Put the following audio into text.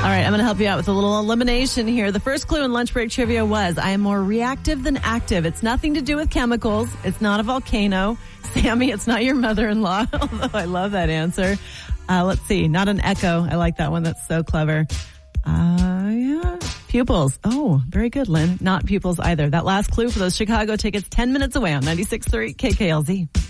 right, I'm going to help you out with a little elimination here. The first clue in lunch break trivia was, I am more reactive than active. It's nothing to do with chemicals. It's not a volcano. Sammy, it's not your mother-in-law, although I love that answer. Let's see, not an echo. I like that one. That's so clever. Yeah, pupils. Oh, very good, Lynn. Not pupils either. That last clue for those Chicago tickets, 10 minutes away on 96.3 KKLZ.